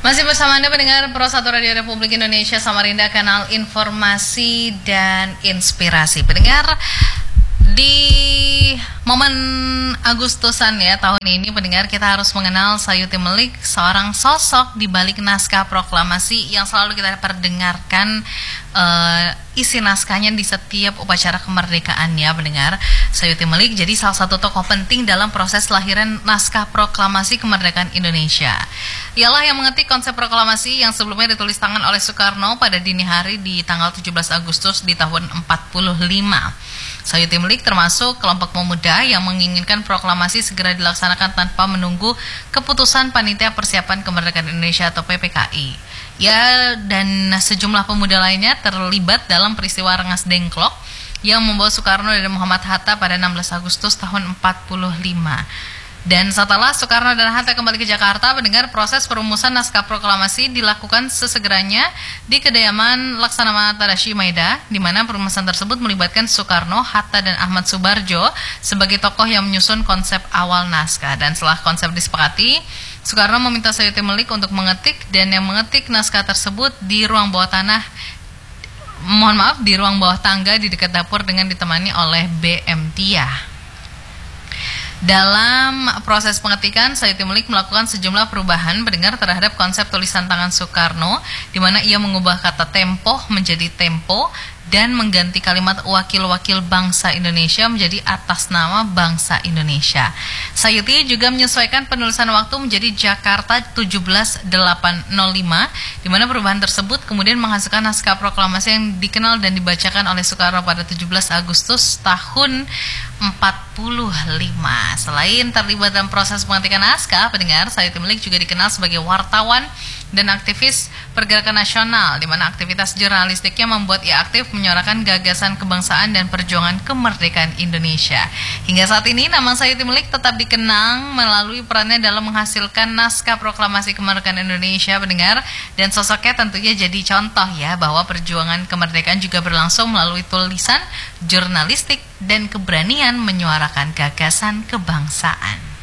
Masih bersama Anda pendengar Pro 1 Radio Republik Indonesia Samarinda, kanal informasi dan inspirasi. Pendengar, di momen Agustusan ya tahun ini, pendengar, kita harus mengenal Sayuti Melik, seorang sosok di balik naskah proklamasi yang selalu kita perdengarkan isi naskahnya di setiap upacara kemerdekaannya, pendengar. Sayuti Melik jadi salah satu tokoh penting dalam proses lahiran naskah proklamasi kemerdekaan Indonesia. Ialah yang mengetik konsep proklamasi yang sebelumnya ditulis tangan oleh Soekarno pada dini hari di tanggal 17 Agustus di tahun 45. Sayuti Melik termasuk kelompok pemuda yang menginginkan proklamasi segera dilaksanakan tanpa menunggu keputusan Panitia Persiapan Kemerdekaan Indonesia atau PPKI. Ya, dan sejumlah pemuda lainnya terlibat dalam peristiwa Rengas Dengklok yang membawa Soekarno dan Muhammad Hatta pada 16 Agustus tahun 45. Dan setelah Soekarno dan Hatta kembali ke Jakarta, mendengar proses perumusan naskah proklamasi dilakukan sesegeranya di kediaman Laksamana Tadashi Maeda, di mana perumusan tersebut melibatkan Soekarno, Hatta, dan Ahmad Subarjo sebagai tokoh yang menyusun konsep awal naskah. Dan setelah konsep disepakati, Soekarno meminta Sayuti Melik untuk mengetik, dan yang mengetik naskah tersebut di ruang bawah tangga di dekat dapur dengan ditemani oleh B.M. Tiah. Dalam proses pengetikan, Sayuti Melik melakukan sejumlah perubahan pendengar terhadap konsep tulisan tangan Soekarno, di mana ia mengubah kata tempo menjadi tempo dan mengganti kalimat wakil-wakil bangsa Indonesia menjadi atas nama bangsa Indonesia. Sayuti juga menyesuaikan penulisan waktu menjadi Jakarta 17.805, di mana perubahan tersebut kemudian menghasilkan naskah proklamasi yang dikenal dan dibacakan oleh Soekarno pada 17 Agustus tahun 45. Selain terlibat dalam proses pengetikan naskah, pendengar, Sayuti Melik juga dikenal sebagai wartawan dan aktivis pergerakan nasional, di mana aktivitas jurnalistiknya membuat ia aktif menyuarakan gagasan kebangsaan dan perjuangan kemerdekaan Indonesia. Hingga saat ini, nama Sayuti Melik tetap dikenang melalui perannya dalam menghasilkan naskah proklamasi kemerdekaan Indonesia, pendengar, dan sosoknya tentunya jadi contoh ya bahwa perjuangan kemerdekaan juga berlangsung melalui tulisan, jurnalistik, dan keberanian menyuarakan gagasan kebangsaan.